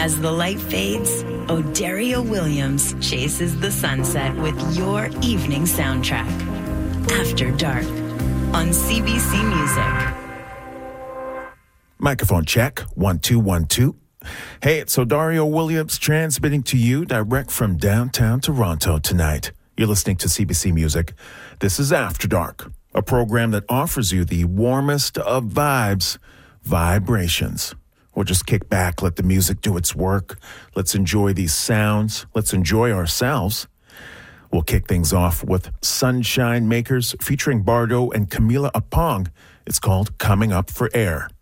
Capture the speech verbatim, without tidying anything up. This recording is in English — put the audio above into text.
As the light fades, O'Dario Williams chases the sunset with your evening soundtrack. After Dark on C B C Music. Microphone check, one, two, one, two. Hey, it's O'Dario Williams transmitting to you direct from downtown Toronto tonight. You're listening to C B C Music. This is After Dark, a program that offers you the warmest of vibes, vibrations. We'll just kick back, let the music do its work. Let's enjoy these sounds. Let's enjoy ourselves. We'll kick things off with Sunshine Makers featuring Bardo and Camila Apong. It's called Coming Up for Air.